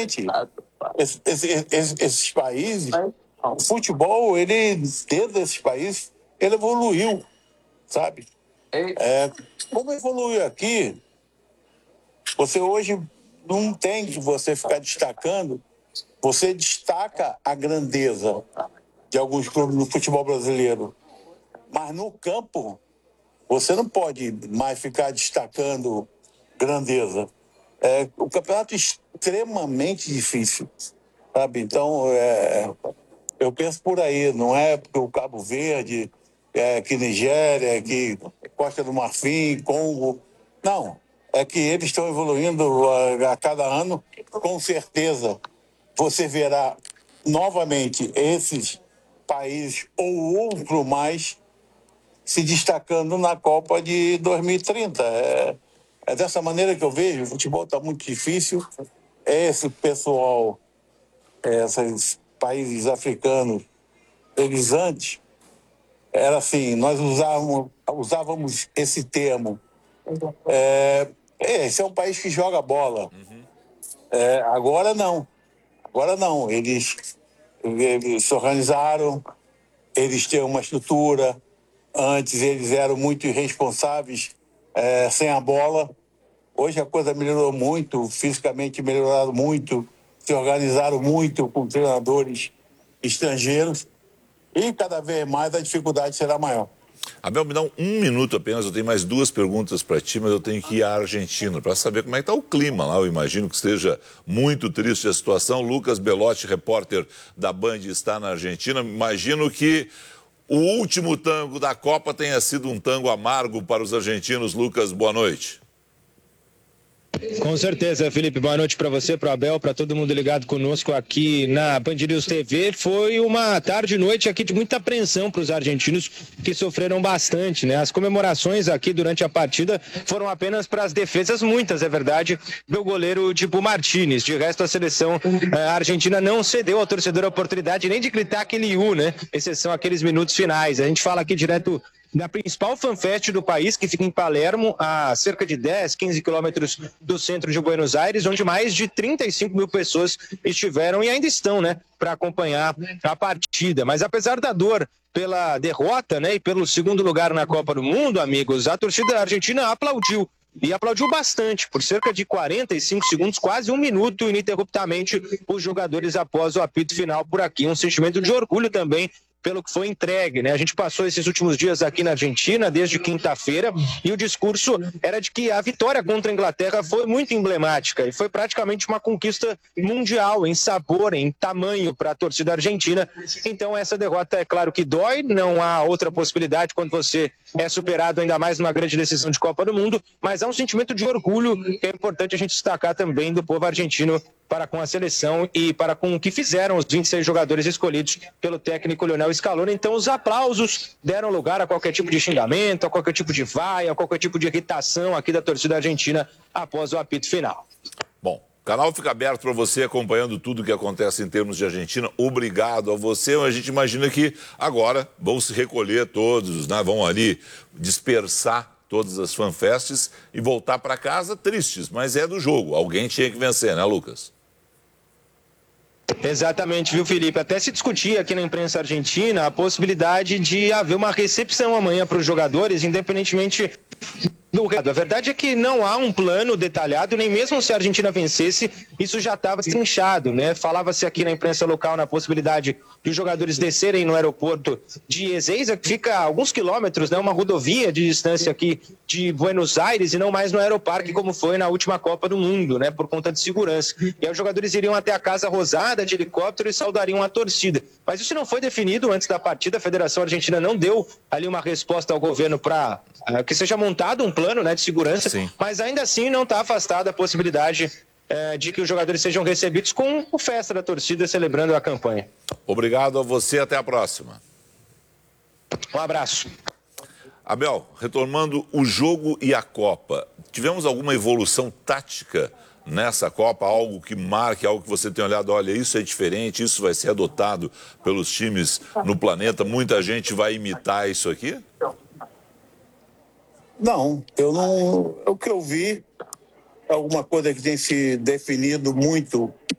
Exatamente. Esses países, o futebol, ele, dentro desses países, ele evoluiu, sabe? Como evoluiu aqui, você hoje não tem que você ficar destacando, você destaca a grandeza de alguns clubes no futebol brasileiro, mas no campo, você não pode mais ficar destacando grandeza. O campeonato é extremamente difícil, sabe? Então, eu penso por aí, não é porque o Cabo Verde, que Nigéria, que Costa do Marfim, Congo. Não, é que eles estão evoluindo a cada ano, com certeza. Você verá novamente esses países ou outro mais se destacando na Copa de 2030. É dessa maneira que eu vejo. O futebol está muito difícil. Esse pessoal, esses países africanos, eles antes, era assim, nós usávamos esse termo. Esse é um país que joga bola. Agora não. Agora não. Eles se organizaram, eles têm uma estrutura. Antes eles eram muito irresponsáveis sem a bola. Hoje a coisa melhorou muito, fisicamente melhoraram muito, se organizaram muito com treinadores estrangeiros e cada vez mais a dificuldade será maior. Abel, me dá um minuto apenas, eu tenho mais 2 perguntas para ti, mas eu tenho que ir à Argentina para saber como é que está o clima lá. Eu imagino que esteja muito triste a situação. Lucas Belotti, repórter da Band, está na Argentina. Imagino que o último tango da Copa tenha sido um tango amargo para os argentinos. Lucas, boa noite. Com certeza, Felipe. Boa noite para você, para o Abel, para todo mundo ligado conosco aqui na Band News TV. Foi uma tarde e noite aqui de muita apreensão para os argentinos que sofreram bastante, né? As comemorações aqui durante a partida foram apenas para as defesas, muitas, é verdade, do goleiro Dibu Martínez. De resto, a seleção argentina não cedeu ao torcedor a oportunidade nem de gritar aquele U, né? Exceção aqueles minutos finais. A gente fala aqui direto da principal fanfest do país, que fica em Palermo, a cerca de 10, 15 quilômetros do centro de Buenos Aires, onde mais de 35 mil pessoas estiveram e ainda estão, né, para acompanhar a partida. Mas apesar da dor pela derrota, né, e pelo segundo lugar na Copa do Mundo, amigos, a torcida argentina aplaudiu. E aplaudiu bastante, por cerca de 45 segundos, quase um minuto, ininterruptamente, os jogadores após o apito final por aqui. Um sentimento de orgulho também pelo que foi entregue, né? A gente passou esses últimos dias aqui na Argentina, desde quinta-feira, e o discurso era de que a vitória contra a Inglaterra foi muito emblemática e foi praticamente uma conquista mundial em sabor, em tamanho para a torcida argentina. Então essa derrota, é claro que dói, não há outra possibilidade quando você é superado ainda mais numa grande decisão de Copa do Mundo, mas há um sentimento de orgulho que é importante a gente destacar também do povo argentino para com a seleção e para com o que fizeram os 26 jogadores escolhidos pelo técnico Lionel Scaloni. Então os aplausos deram lugar a qualquer tipo de xingamento, a qualquer tipo de vaia, a qualquer tipo de irritação aqui da torcida argentina após o apito final. Bom, o canal fica aberto para você acompanhando tudo o que acontece em termos de Argentina. Obrigado a você. A gente imagina que agora vão se recolher todos, né? Vão ali dispersar todas as fanfests e voltar para casa tristes, mas é do jogo. Alguém tinha que vencer, né, Lucas? Exatamente, viu, Felipe? Até se discutia aqui na imprensa argentina a possibilidade de haver uma recepção amanhã para os jogadores, independentemente do resultado. A verdade é que não há um plano detalhado, nem mesmo se a Argentina vencesse, isso já estava trinchado, né? Falava-se aqui na imprensa local na possibilidade de os jogadores descerem no aeroporto de Ezeiza, que fica a alguns quilômetros, né? Uma rodovia de distância aqui de Buenos Aires, e não mais no Aeroparque, como foi na última Copa do Mundo, né? Por conta de segurança. E aí os jogadores iriam até a Casa Rosada de helicóptero e saudariam a torcida. Mas isso não foi definido antes da partida, a Federação Argentina não deu ali uma resposta ao governo para que seja montado um plano, né, de segurança. Sim. Mas ainda assim não está afastada a possibilidade de que os jogadores sejam recebidos com o festa da torcida celebrando a campanha. Obrigado a você, até a próxima. Um abraço. Abel, retomando o jogo e a Copa, tivemos alguma evolução tática nessa Copa? Algo que marque, algo que você tenha olhado, olha, isso é diferente, isso vai ser adotado pelos times no planeta, muita gente vai imitar isso aqui? Não, eu não. O que eu vi é alguma coisa que tem se definido muito